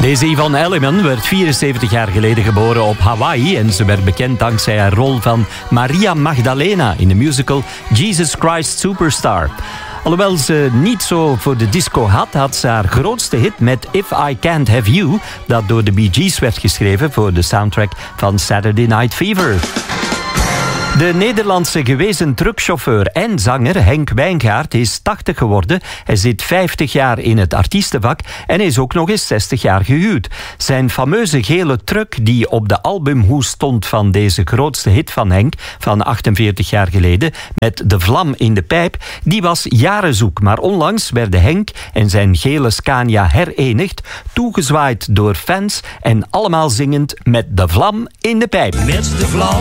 Deze Yvonne Elliman werd 74 jaar geleden geboren op Hawaii en ze werd bekend dankzij haar rol van Maria Magdalena in de musical Jesus Christ Superstar. Alhoewel ze niet zo voor de disco had ze haar grootste hit met If I Can't Have You, dat door de Bee Gees werd geschreven voor de soundtrack van Saturday Night Fever. De Nederlandse gewezen truckchauffeur en zanger Henk Wijngaard is 80 geworden. Hij zit 50 jaar in het artiestenvak en is ook nog eens 60 jaar gehuwd. Zijn fameuze gele truck die op de albumhoes stond van deze grootste hit van Henk van 48 jaar geleden met de vlam in de pijp, die was jaren zoek. Maar onlangs werden Henk en zijn gele Scania herenigd, toegezwaaid door fans en allemaal zingend met de vlam in de pijp. Met de vlam